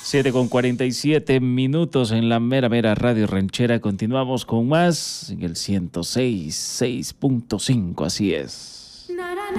7:47 en la mera Radio Ranchera. Continuamos con más en el 106.5, así es.